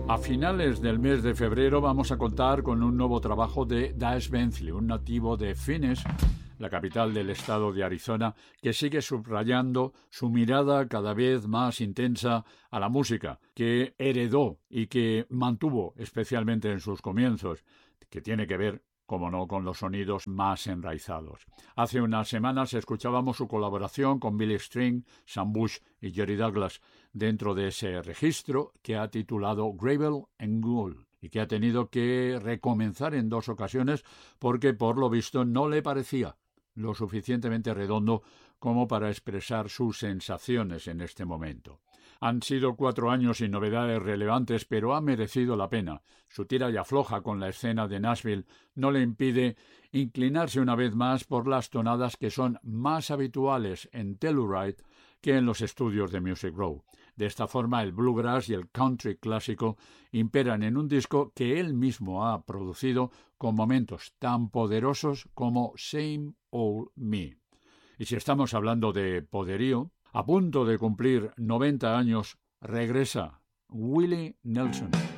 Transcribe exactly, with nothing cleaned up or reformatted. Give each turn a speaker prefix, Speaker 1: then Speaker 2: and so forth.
Speaker 1: A finales del mes de febrero vamos a contar con un nuevo trabajo de Dash Bentley, un nativo de Phoenix, la capital del estado de Arizona, que sigue subrayando su mirada cada vez más intensa a la música, que heredó y que mantuvo especialmente en sus comienzos, que tiene que ver, como no, con los sonidos más enraizados. Hace unas semanas escuchábamos su colaboración con Billy String, Sam Bush y Jerry Douglas dentro de ese registro que ha titulado Gravel and Gold y que ha tenido que recomenzar en dos ocasiones porque por lo visto no le parecía lo suficientemente redondo como para expresar sus sensaciones en este momento. Han sido cuatro años sin novedades relevantes, pero ha merecido la pena. Su tira y afloja con la escena de Nashville no le impide inclinarse una vez más por las tonadas que son más habituales en Telluride que en los estudios de Music Row. De esta forma, el bluegrass y el country clásico imperan en un disco que él mismo ha producido con momentos tan poderosos como Same Old Me. Y si estamos hablando de poderío, a punto de cumplir noventa años, regresa Willie Nelson.